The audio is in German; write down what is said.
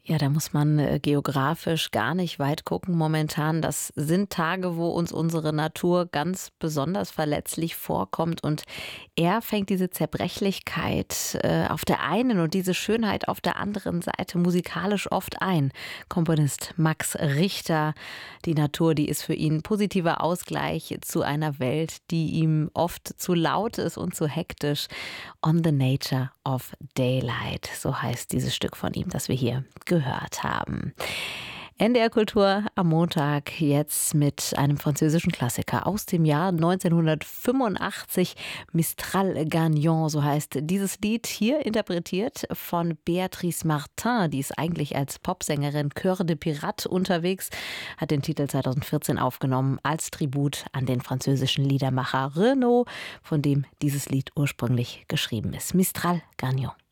Ja, da muss man geografisch gar nicht weit gucken momentan. Das sind Tage, wo uns unsere Natur ganz besonders verletzlich vorkommt. Und er fängt diese Zerbrechlichkeit auf der einen und diese Schönheit auf der anderen Seite musikalisch oft ein. Komponist Max Richter, die Natur, die ist für ihn positiver Ausgleich zu einer Welt, die ihm oft zu laut ist und zu hektisch. On the Nature of Daylight, so heißt dieses Stück von ihm, das wir hier gehört haben. NDR Kultur am Montag jetzt mit einem französischen Klassiker aus dem Jahr 1985, Mistral Gagnon, so heißt dieses Lied, hier interpretiert von Béatrice Martin, die ist eigentlich als Popsängerin Chœur de Pirate unterwegs, hat den Titel 2014 aufgenommen als Tribut an den französischen Liedermacher Renaud, von dem dieses Lied ursprünglich geschrieben ist. Mistral Gagnon.